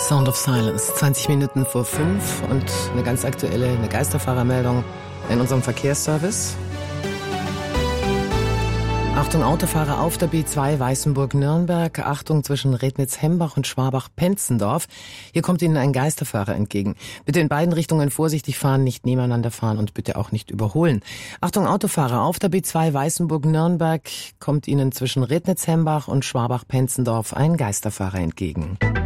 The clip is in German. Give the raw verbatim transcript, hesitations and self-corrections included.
Sound of Silence, zwanzig Minuten vor fünf und eine ganz aktuelle, eine Geisterfahrermeldung in unserem Verkehrsservice. Achtung, Autofahrer auf der B zwei Weißenburg-Nürnberg. Achtung, zwischen Rednitz-Hembach und Schwabach-Penzendorf. Hier kommt Ihnen ein Geisterfahrer entgegen. Bitte in beiden Richtungen vorsichtig fahren, nicht nebeneinander fahren und bitte auch nicht überholen. Achtung, Autofahrer auf der B zwei Weißenburg-Nürnberg. Kommt Ihnen zwischen Rednitz-Hembach und Schwabach-Penzendorf ein Geisterfahrer entgegen.